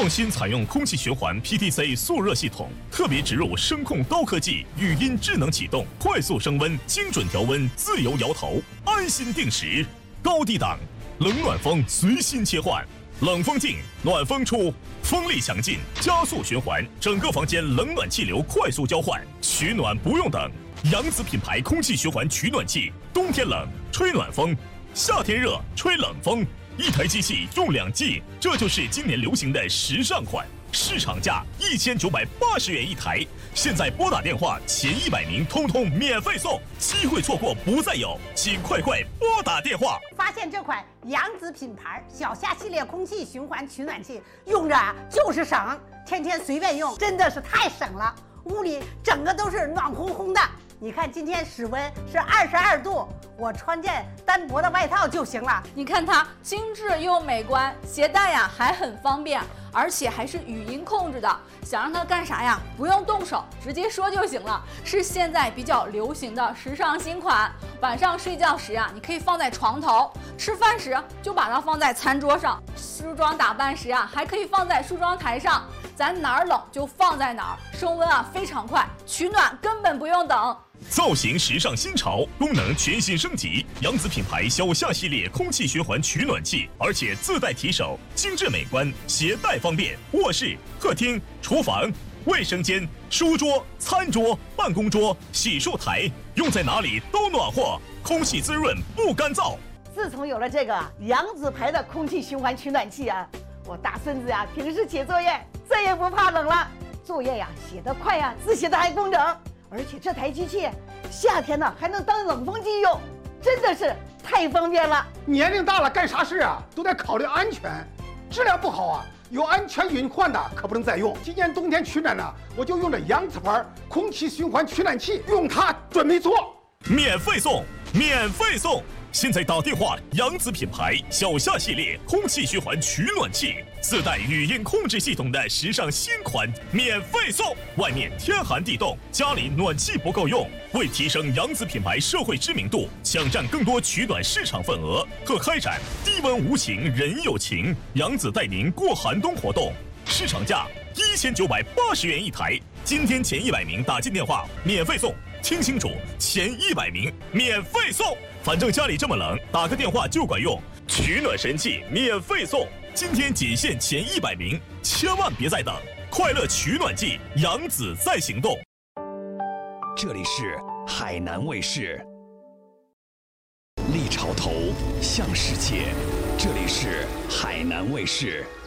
创新采用空气循环 PTC 速热系统，特别植入声控高科技，语音智能启动，快速升温，精准调温，自由摇头，安心定时。高低档，冷暖风随心切换，冷风进，暖风出，风力强劲，加速循环，整个房间冷暖气流快速交换，取暖不用等。扬子品牌空气循环取暖器，冬天冷吹暖风，夏天热吹冷风，一台机器用2季，这就是今年流行的时尚款。市场价1980元一台，现在拨打电话前100名通通免费送，机会错过不再有，请快拨打电话。 发现这款扬子品牌小夏系列空气循环取暖器，用着就是省，天天随便用，真的是太省了，屋里整个都是暖烘烘的。你看今天室温是22度，我穿件单薄的外套就行了。 你看它精致又美观，携带呀还很方便，而且还是语音控制的，想让它干啥呀，不用动手，直接说就行了，是现在比较流行的时尚新款。晚上睡觉时呀，你可以放在床头，吃饭时就把它放在餐桌上，梳妆打扮时呀，还可以放在梳妆台上，咱哪儿冷就放在哪儿，升温啊非常快，取暖根本不用等。 造型时尚新潮，功能全新升级。扬子品牌小夏系列空气循环取暖器，而且自带提手，精致美观，携带方便。卧室、客厅、厨房、卫生间、书桌、餐桌、办公桌、洗漱台，用在哪里都暖和，空气滋润不干燥。 自从有了这个扬子牌的空气循环取暖器啊，我大孙子呀，平时写作业再也不怕冷了，作业呀写得快呀，字写得还工整。而且这台机器夏天呢还能当冷风机用，真的是太方便了。 年龄大了干啥事啊都得考虑安全，质量不好啊有安全隐患的可不能再用。今年冬天取暖呢，我就用这扬子牌空气循环取暖器，用它准没错。 免费送，免费送！现在打电话，扬子品牌小夏系列空气循环取暖器，自带语音控制系统的时尚新款，免费送。外面天寒地冻，家里暖气不够用，为提升扬子品牌社会知名度，抢占更多取暖市场份额，可开展低温无情人有情，扬子带您过寒冬活动。市场价1980元一台，今天前100名打进电话免费送，听清楚，前100名免费送。反正家里这么冷，打个电话就管用，取暖神器免费送，今天仅限前100名，千万别再等，快乐取暖季，扬子在行动。 这里是海南卫视，立潮头向世界，这里是海南卫视。